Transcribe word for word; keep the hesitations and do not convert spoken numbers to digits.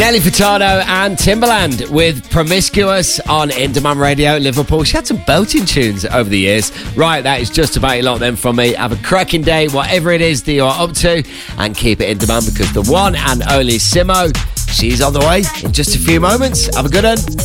Nelly Furtado and Timbaland with Promiscuous on Indie Radio Liverpool. She had some belting tunes over the years. Right, that is just about a lot then from me. Have a cracking day, whatever it is that you are up to, and keep it in demand because the one and only Simo, she's on the way in just a few moments. Have a good one.